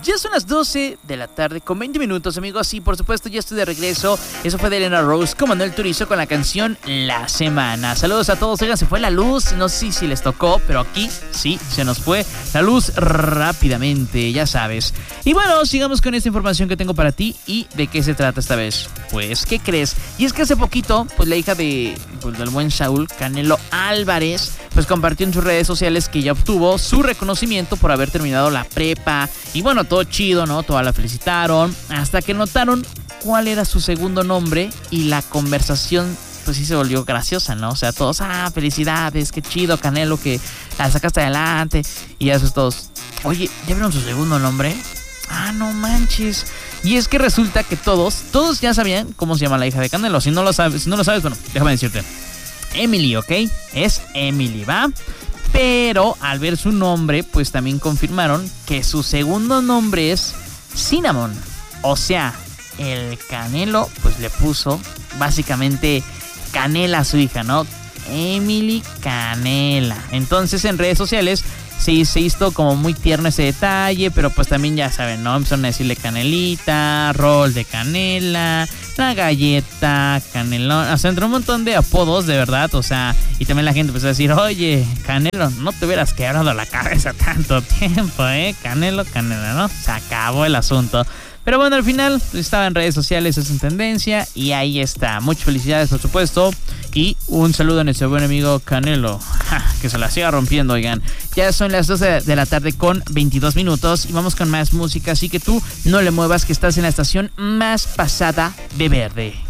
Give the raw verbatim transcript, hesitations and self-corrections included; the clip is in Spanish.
Ya son las doce de la tarde con veinte minutos, amigos. Y por supuesto ya estoy de regreso. Eso fue de Elena Rose con Manuel Turizo con la canción La Semana. Saludos a todos. Oigan, se fue la luz. No sé si les tocó, pero aquí sí se nos fue la luz rápidamente, ya sabes. Y bueno, sigamos con esta información que tengo para ti. ¿Y de qué se trata esta vez? Pues, ¿qué crees? Y es que hace poquito, pues la hija de pues, del buen Saúl, Canelo Álvarez, pues compartió en sus redes sociales que ya obtuvo su reconocimiento por haber terminado la prepa. Y bueno, todo chido, ¿no? Todas la felicitaron. Hasta que notaron cuál era su segundo nombre y la conversación, pues sí se volvió graciosa, ¿no? O sea, todos, ah, felicidades, qué chido, Canelo, que la sacaste adelante. Y ya esos todos, oye, ¿ya vieron su segundo nombre? Ah, no manches. Y es que resulta que todos, todos ya sabían cómo se llama la hija de Canelo. Si no lo sabes, si no lo sabes, bueno, déjame decirte. Emily, ¿ok? Es Emily, ¿va? Pero al ver su nombre, pues también confirmaron que su segundo nombre es Cinnamon. O sea, el Canelo pues le puso básicamente Canela a su hija, ¿no? Emily Canela. Entonces en redes sociales sí se hizo como muy tierno ese detalle, pero pues también ya saben, ¿no? Empezaron a decirle Canelita, rol de canela, la galleta, canelón, o sea, entre un montón de apodos, de verdad, o sea, y también la gente empezó a decir, oye, Canelo, no te hubieras quebrado la cabeza tanto tiempo, ¿eh? Canelo, Canela, ¿no? Se acabó el asunto. Pero bueno, al final estaba en redes sociales, es en tendencia y ahí está. Muchas felicidades, por supuesto. Y un saludo a nuestro buen amigo Canelo. Ja, que se la siga rompiendo, oigan. Ya son las doce de la tarde con veintidós minutos y vamos con más música. Así que tú no le muevas, que estás en la estación más pasada de verde.